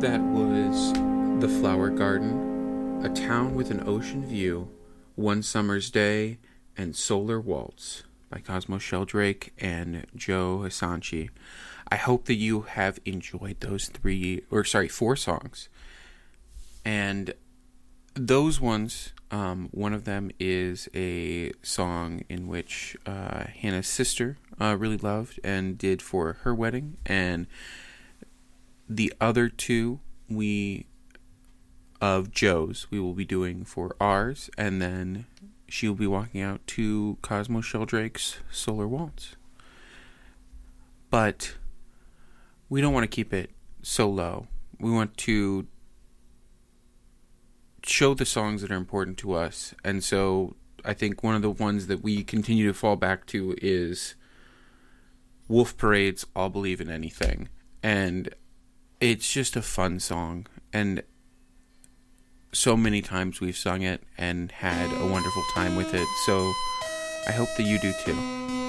That was The Flower Garden, A Town with an Ocean View, One Summer's Day, and Solar Waltz by Cosmo Sheldrake and Joe Hisaishi. I hope that you have enjoyed those four songs. And those ones, one of them is a song in which Hannah's sister really loved and did for her wedding, and the other two of Joe's we will be doing for ours, and then she will be walking out to Cosmo Sheldrake's Solar Waltz. But we don't want to keep it so low. We want to show the songs that are important to us, and so I think one of the ones that we continue to fall back to is Wolf Parade's I'll Believe in Anything. And it's just a fun song, and so many times we've sung it and had a wonderful time with it, so I hope that you do too.